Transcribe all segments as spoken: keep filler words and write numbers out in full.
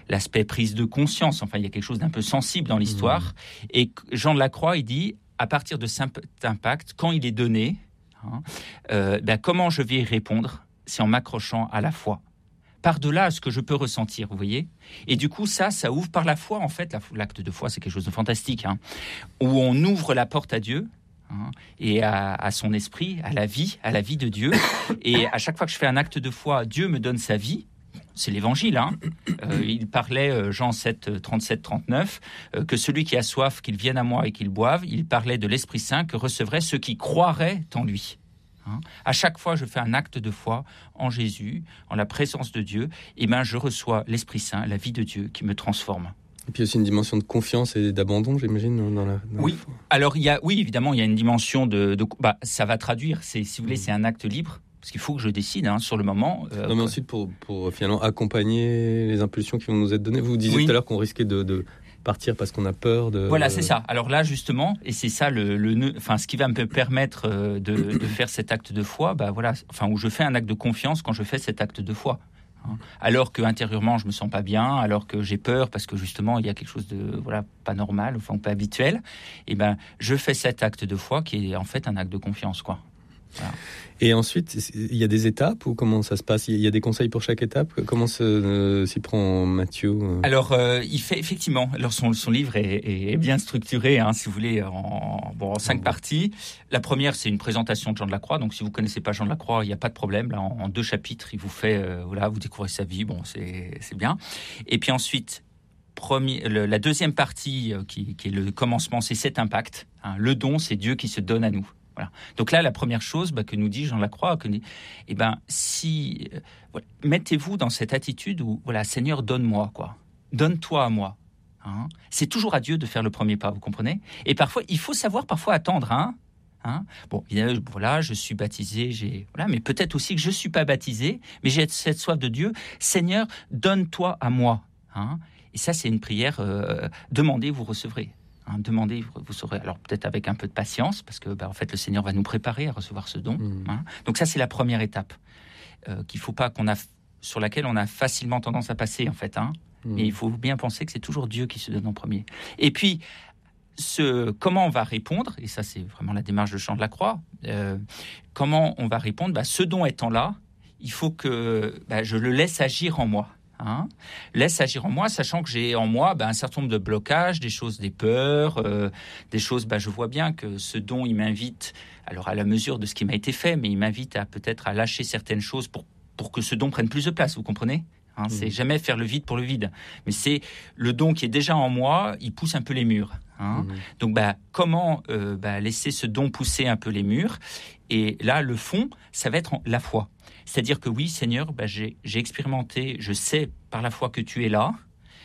l'aspect prise de conscience. Enfin, il y a quelque chose d'un peu sensible dans l'histoire. Mmh. Et Jean de la Croix, il dit, à partir de cet impact, quand il est donné, hein, euh, ben, comment je vais y répondre ? C'est en m'accrochant à la foi. Par-delà ce que je peux ressentir, vous voyez ? Et du coup, ça, ça ouvre par la foi, en fait. L'acte de foi, c'est quelque chose de fantastique, hein, où on ouvre la porte à Dieu, hein, et à, à son esprit, à la vie, à la vie de Dieu. Et à chaque fois que je fais un acte de foi, Dieu me donne sa vie. C'est l'évangile, hein. Euh, il parlait, euh, Jean sept, trente-sept, trente-neuf, euh, que celui qui a soif, qu'il vienne à moi et qu'il boive. Il parlait de l'Esprit Saint que recevraient ceux qui croiraient en lui. Hein. À chaque fois, je fais un acte de foi en Jésus, en la présence de Dieu, et ben, je reçois l'Esprit Saint, la vie de Dieu qui me transforme. Et puis aussi une dimension de confiance et d'abandon, j'imagine, dans la. Dans oui. La Alors il y a, oui, évidemment, il y a une dimension de, de bah, ça va traduire. C'est, si vous voulez, mmh. c'est un acte libre. Parce qu'il faut que je décide hein, sur le moment. Euh, non, mais ensuite, pour, pour finalement accompagner les impulsions qui vont nous être données. Vous disiez oui. tout à l'heure qu'on risquait de, de partir parce qu'on a peur de... Voilà, c'est ça. Alors là, justement, et c'est ça le, le, enfin, ce qui va me permettre de, de faire cet acte de foi, bah, voilà, enfin, où je fais un acte de confiance quand je fais cet acte de foi. Hein. Alors qu'intérieurement, je ne me sens pas bien, alors que j'ai peur parce que justement, il y a quelque chose de voilà, pas normal, enfin, pas habituel, et ben, je fais cet acte de foi qui est en fait un acte de confiance, quoi. Voilà. Et ensuite, il y a des étapes ou comment ça se passe ? Il y a des conseils pour chaque étape ? Comment se, euh, s'y prend Matthieu ? Alors, euh, il fait effectivement. Alors, son, son livre est, est bien structuré, hein, si vous voulez, en, bon, en cinq oh, parties. La première, c'est une présentation de Jean de la Croix. Donc, si vous connaissez pas Jean de la Croix, il n'y a pas de problème. Là, en, en deux chapitres, il vous fait, euh, voilà, vous découvrez sa vie. Bon, c'est, c'est bien. Et puis ensuite, premier, le, la deuxième partie, euh, qui, qui est le commencement, c'est cet impact. Hein, le don, c'est Dieu qui se donne à nous. Voilà. Donc là, la première chose bah, que nous dit Jean de la Croix, que, eh ben, si, euh, voilà, mettez-vous dans cette attitude où, voilà, Seigneur, donne-moi, quoi. Donne-toi à moi. Hein. C'est toujours à Dieu de faire le premier pas, vous comprenez ? Et parfois, il faut savoir parfois attendre. Hein. Hein. Bon, voilà, je suis baptisé, j'ai, voilà, mais peut-être aussi que je ne suis pas baptisé, mais j'ai cette soif de Dieu. Seigneur, donne-toi à moi. Hein. Et ça, c'est une prière. Euh, demandez, vous recevrez. Hein, demandez, vous saurez. Alors peut-être avec un peu de patience, parce que bah, en fait le Seigneur va nous préparer à recevoir ce don. Mmh. Hein. Donc ça c'est la première étape euh, qu'il faut pas qu'on a, sur laquelle on a facilement tendance à passer en fait. Hein. Mmh. Mais il faut bien penser que c'est toujours Dieu qui se donne en premier. Et puis ce, comment on va répondre, et ça c'est vraiment la démarche de Jean de la Croix. Euh, comment on va répondre ? Bah, ce don étant là, il faut que bah, je le laisse agir en moi. Hein, laisse agir en moi, sachant que j'ai en moi bah, un certain nombre de blocages, des choses, des peurs, euh, des choses, bah, je vois bien que ce don, il m'invite, alors à la mesure de ce qui m'a été fait, mais il m'invite à peut-être à lâcher certaines choses pour, pour que ce don prenne plus de place, vous comprenez ? Hein, mmh. C'est jamais faire le vide pour le vide, mais c'est le don qui est déjà en moi, il pousse un peu les murs. Hein. Mmh. Donc bah, comment euh, bah, laisser ce don pousser un peu les murs ? Et là, le fond, ça va être en, la foi. C'est-à-dire que oui, Seigneur, bah, j'ai, j'ai expérimenté, je sais par la foi que tu es là.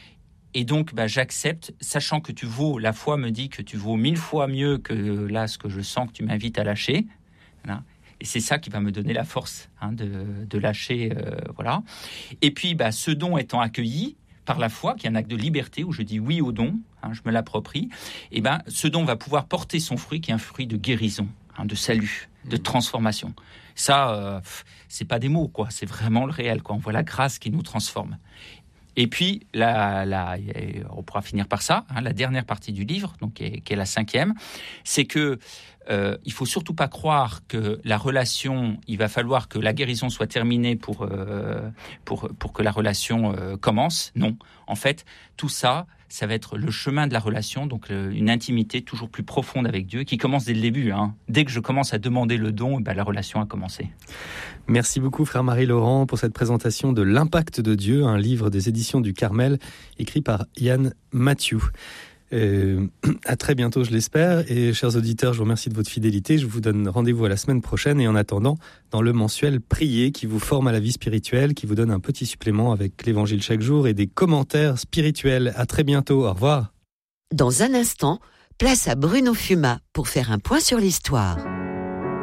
Et donc, bah, j'accepte, sachant que tu vaux, la foi me dit que tu vaux mille fois mieux que là, ce que je sens que tu m'invites à lâcher. Voilà. Et c'est ça qui va me donner la force hein, de, de lâcher. Euh, voilà. Et puis, bah, ce don étant accueilli par la foi, qui est un acte de liberté, où je dis oui au don, hein, je me l'approprie, et ben, ce don va pouvoir porter son fruit, qui est un fruit de guérison, hein, de salut, de transformation. Ça, euh, c'est pas des mots, quoi. C'est vraiment le réel, quoi. On voit la grâce qui nous transforme. Et puis, la, la, on pourra finir par ça. Hein, la dernière partie du livre, donc qui est, qui est la cinquième, c'est que euh, il faut surtout pas croire que la relation, il va falloir que la guérison soit terminée pour euh, pour pour que la relation euh, commence. Non, en fait, tout ça, ça va être le chemin de la relation, donc euh, une intimité toujours plus profonde avec Dieu, qui commence dès le début. Hein. Dès que je commence à demander le don, ben, la relation a commencé. Merci beaucoup, frère Marie-Laurent, pour cette présentation de L'Impact de Dieu, un livre des éditions du Carmel, écrit par Yann Mathieu. Euh, à très bientôt, je l'espère. Et chers auditeurs, je vous remercie de votre fidélité. Je vous donne rendez-vous à la semaine prochaine. Et en attendant, dans le mensuel Prier, qui vous forme à la vie spirituelle, qui vous donne un petit supplément avec l'évangile chaque jour et des commentaires spirituels. À très bientôt. Au revoir. Dans un instant, place à Bruno Fuma pour faire un point sur l'histoire.